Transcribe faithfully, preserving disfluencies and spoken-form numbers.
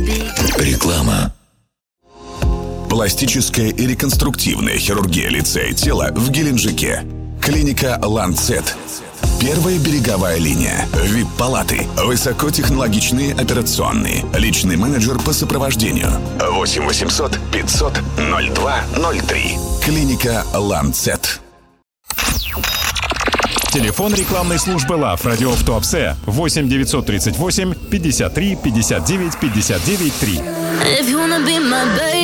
Реклама. Пластическая и реконструктивная хирургия лица и тела в Геленджике. Клиника «Ланцет». Первая береговая линия. ви ай пи-палаты. Высокотехнологичные операционные. Личный менеджер по сопровождению. восемь восемьсот пятьсот ноль два ноль три. Клиника «Ланцет». Телефон рекламной службы ЛАВ Радиоф Туапсе восемь девятьсот тридцать восемь пятьдесят три пятьдесят девять пятьдесят девять три.